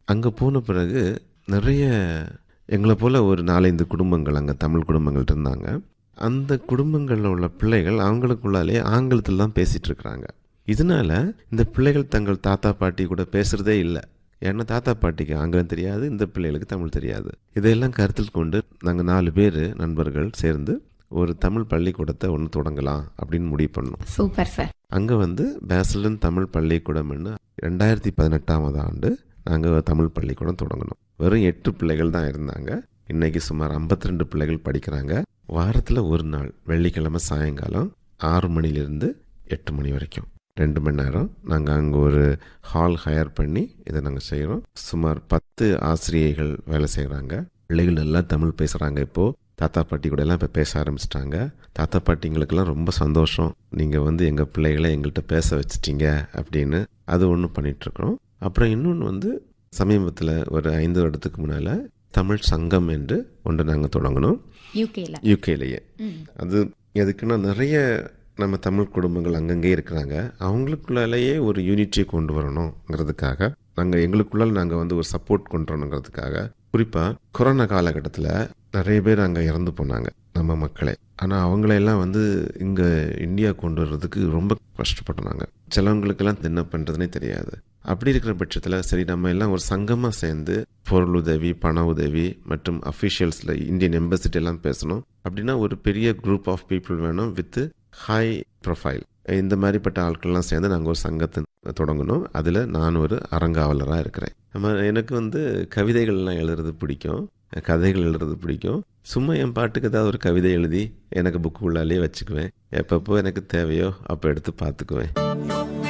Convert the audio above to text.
அங்கே போன பிறகு நிறைய எங்களை போல் ஒரு 4-5 குடும்பங்கள் அங்கே தமிழ் குடும்பங்கள் இருந்தாங்க. அந்த குடும்பங்களில் உள்ள பிள்ளைகள் அவங்களுக்குள்ளாலே ஆங்கிலத்தில் தான் பேசிகிட்டு இருக்கிறாங்க. இதனால் இந்த பிள்ளைகள் தங்கள் தாத்தா பாட்டி கூட பேசுகிறதே இல்லை. ஏன்னா தாத்தா பாட்டிக்கு ஆங்கிலம் தெரியாது, இந்த பிள்ளைகளுக்கு தமிழ் தெரியாது. இதையெல்லாம் கருத்தில் கொண்டு நாங்கள் 4 பேர் நண்பர்கள் சேர்ந்து ஒரு தமிழ் பள்ளிக்கூடத்தை ஒன்று தொடங்கலாம் அப்படின்னு முடிவு பண்ணோம். Super sir. அங்கே பேசலன் தமிழ் பள்ளிக்கூடம்னு 2018ஆம் ஆண்டு நாங்கள் தமிழ் பள்ளிக்கூடம் தொடங்கினோம். வெறும் 8 பிள்ளைகள் தான் இருந்தாங்க. இன்னைக்கு சுமார் 52 பிள்ளைகள் படிக்கிறாங்க. வாரத்தில் ஒரு நாள் வெள்ளிக்கிழமை சாயங்காலம் 6 மணிலிருந்து 8 மணி வரைக்கும் 2 மணி நேரம் நாங்கள் அங்கே ஒரு ஹால் ஹையர் பண்ணி இதை நாங்கள் செய்கிறோம். சுமார் 10 ஆசிரியைகள் வேலை செய்கிறாங்க. பிள்ளைகள் நல்லா தமிழ் பேசுகிறாங்க. இப்போது தாத்தா பாட்டி கூட எல்லாம் இப்போ பேச ஆரம்பிச்சிட்டாங்க. தாத்தா பாட்டிங்களுக்கெல்லாம் ரொம்ப சந்தோஷம், நீங்கள் எங்கள் பிள்ளைகளை எங்கள்கிட்ட பேச வச்சிட்டீங்க அப்படின்னு. அது ஒன்று பண்ணிகிட்ருக்குறோம். அப்புறம் இன்னொன்று சமீபத்தில் ஒரு 5 வருடத்துக்கு முன்னால் தமிழ் சங்கம் என்று ஒன்று நாங்கள் தொடங்கினோம் யூகேலேயே. அது எதுக்குன்னா நிறைய நம்ம தமிழ் குடும்பங்கள் அங்கங்கே இருக்கிறாங்க. அவங்களுக்குள்ளாலேயே ஒரு யூனிட்டியை கொண்டு வரணுங்கிறதுக்காக எங்களுக்குள்ளால் நாங்கள் ஒரு சப்போர்ட் கொண்டு வரணுங்கிறதுக்காக. குறிப்பாக கொரோனா காலகட்டத்தில் நிறைய பேர் அங்கே இறந்து போனாங்க நம்ம மக்களே. ஆனால் அவங்களையெல்லாம் இங்கே இந்தியா கொண்டு வர்றதுக்கு ரொம்ப கஷ்டப்பட்டாங்க. சிலவங்களுக்கெல்லாம் என்ன பண்ணுறதுனே தெரியாது. அப்படி இருக்கிற பட்சத்தில் சரி நம்ம எல்லாம் ஒரு சங்கமாக சேர்ந்து பொருள் உதவி, பண உதவி மற்றும் அஃபிஷியல்ஸில் இந்தியன் எம்பசிட்டி எல்லாம் பேசணும் அப்படின்னா ஒரு பெரிய குரூப் ஆஃப் பீப்புள் வேணும் வித் ஹை ப்ரொஃபைல். இந்த மாதிரிப்பட்ட ஆட்கள்லாம் சேர்ந்து நாங்கள் ஒரு சங்கத்தை தொடங்கணும். அதில் நான் ஒரு அரங்காவலராக இருக்கிறேன். எனக்கு கவிதைகள்லாம் எழுதுறது பிடிக்கும், கதைகள் எழுதுறது பிடிக்கும். சும்மா என் பாட்டுக்கு ஏதாவது ஒரு கவிதை எழுதி எனக்கு புக்கு உள்ளாலே வச்சுக்குவேன். எப்பப்போ எனக்கு தேவையோ அப்போ எடுத்து பார்த்துக்குவேன்.